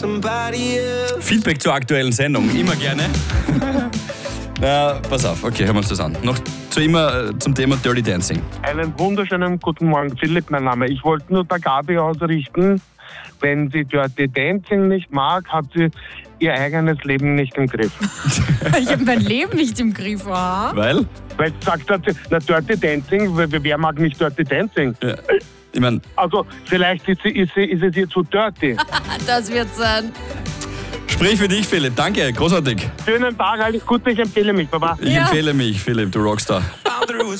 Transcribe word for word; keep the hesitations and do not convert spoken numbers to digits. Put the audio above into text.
Feedback zur aktuellen Sendung, immer gerne. Na, pass auf, okay, hören wir uns das an. Noch zu immer äh, zum Thema Dirty Dancing. Einen wunderschönen guten Morgen, Philipp, mein Name. Ich wollte nur der Gabi ausrichten, wenn sie Dirty Dancing nicht mag, hat sie ihr eigenes Leben nicht im Griff. Ich habe mein Leben nicht im Griff, aha. Weil? Weil sie sagt, hat sie, na Dirty Dancing, wer wer mag nicht Dirty Dancing? Ja. Ich mein, Also vielleicht ist, sie, ist, sie, ist es ihr zu dirty. Das wird sein. sprich für dich, Philipp. Danke, großartig. Schönen Tag, alles Gute, ich empfehle mich, Baba. Ich Ja. empfehle mich, Philipp, du Rockstar.